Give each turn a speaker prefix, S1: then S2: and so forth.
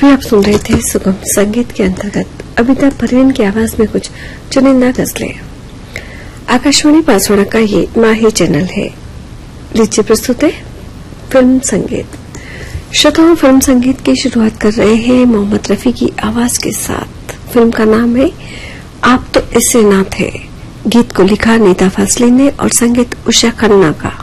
S1: अभी आप सुन रहे थे सुगम संगीत के अंतर्गत अमिताभ बच्चन की आवाज में कुछ चुनिंदा गजलें। आकाशवाणी पासवाड़ा का ये माही चैनल है। लीजिए प्रस्तुत है फिल्म संगीत। श्रोताओं, फिल्म संगीत की शुरुआत कर रहे हैं मोहम्मद रफी की आवाज के साथ। फिल्म का नाम है आप तो इससे ना थे। गीत को लिखा नीता फासली ने और संगीत उषा खन्ना का।